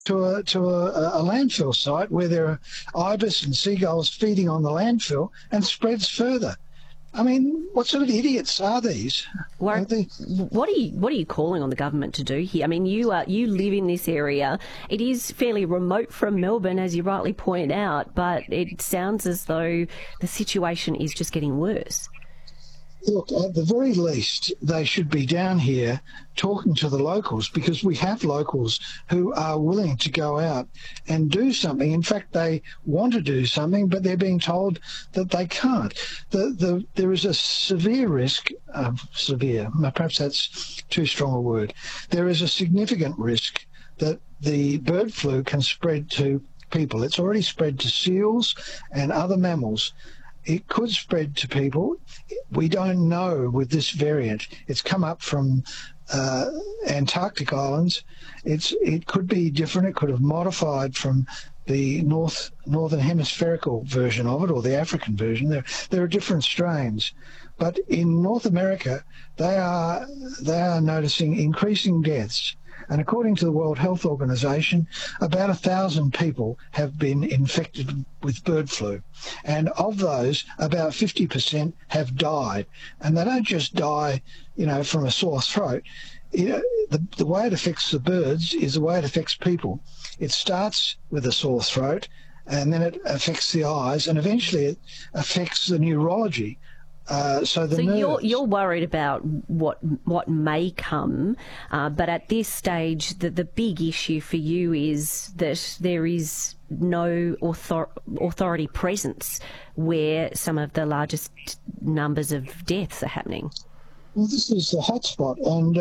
to a landfill site where there are ibis and seagulls feeding on the landfill and spreads further. I mean, what sort of idiots are these? Warwick, what are you calling on the government to do here? I mean, you live in this area. It is fairly remote from Melbourne, as you rightly point out, but it sounds as though the situation is just getting worse. Look, at the very least, they should be down here talking to the locals, because we have locals who are willing to go out and do something. In fact, they want to do something, but they're being told that they can't. There is a severe risk of perhaps that's too strong a word. There is a significant risk that the bird flu can spread to people. It's already spread to seals and other mammals. It could spread to people. We don't know with this variant. It's come up from Antarctic islands. It could be different. It could have modified from the northern hemispherical version of it, or the African version. There are different strains, but in North America, they are noticing increasing deaths. And according to the World Health Organization, about 1,000 people have been infected with bird flu. And of those, about 50% have died. And they don't just die, from a sore throat. The way it affects the birds is the way it affects people. It starts with a sore throat, and then it affects the eyes, and eventually it affects the neurology. So you're worried about what may come, but at this stage, the big issue for you is that there is no authority presence where some of the largest numbers of deaths are happening. Well, this is the hotspot, and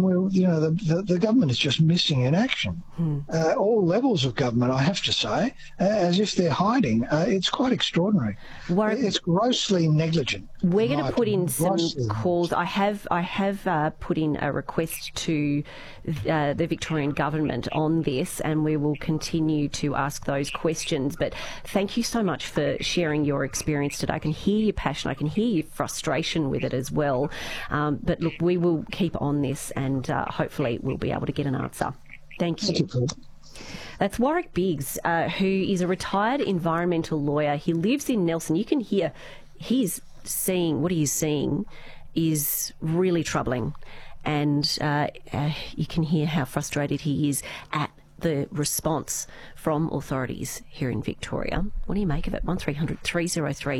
the government is just missing in action. All levels of government, I have to say, as if they're hiding. It's quite extraordinary. It's grossly negligent. We're going to put in some calls. I have put in a request to the Victorian government on this, and we will continue to ask those questions. But thank you so much for sharing your experience today. I can hear your passion. I can hear your frustration with it as well. But look, we will keep on this, and hopefully we'll be able to get an answer. Thank you. Thank you. That's Warwick Biggs, who is a retired environmental lawyer. He lives in Nelson. You can hear he's seeing what he's seeing is really troubling, and you can hear how frustrated he is at the response from authorities here in Victoria. What do you make of it? 1300 303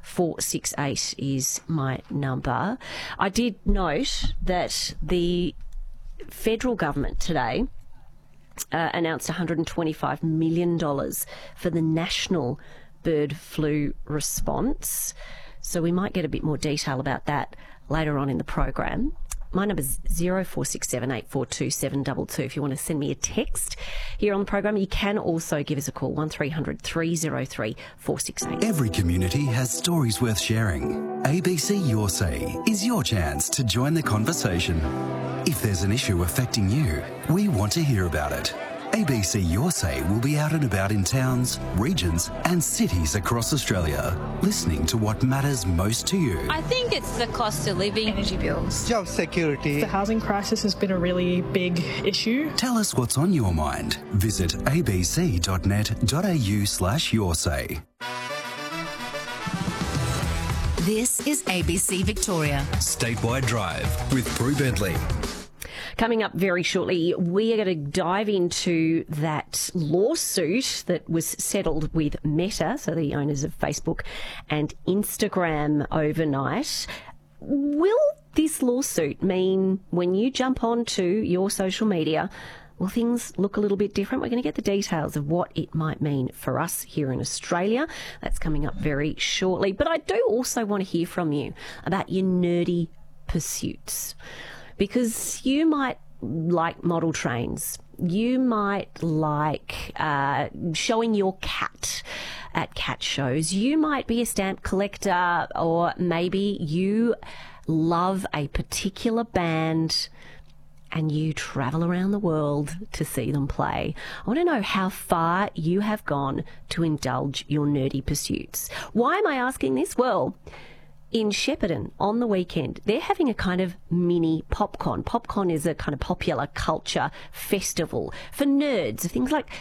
468 is my number. I did note that the federal government today announced $125 million for the national bird flu response. So we might get a bit more detail about that later on in the program. My number is 0467842722. If you want to send me a text here on the program, you can also give us a call, 1300 303 468. Every community has stories worth sharing. ABC Your Say is your chance to join the conversation. If there's an issue affecting you, we want to hear about it. ABC Your Say will be out and about in towns, regions and cities across Australia, listening to what matters most to you. I think it's the cost of living, energy bills, job security. The housing crisis has been a really big issue. Tell us what's on your mind. Visit abc.net.au/yoursay. This is ABC Victoria. Statewide Drive with Prue Bentley. Coming up very shortly, we are going to dive into that lawsuit that was settled with Meta, so the owners of Facebook and Instagram, overnight. Will this lawsuit mean when you jump onto your social media, will things look a little bit different? We're going to get the details of what it might mean for us here in Australia. That's coming up very shortly. But I do also want to hear from you about your nerdy pursuits, because you might like model trains. You might like showing your cat at cat shows. You might be a stamp collector, or maybe you love a particular band and you travel around the world to see them play. I want to know how far you have gone to indulge your nerdy pursuits. Why am I asking this? Well, in Shepparton on the weekend, they're having a kind of mini PopCon. PopCon is a kind of popular culture festival for nerds, things like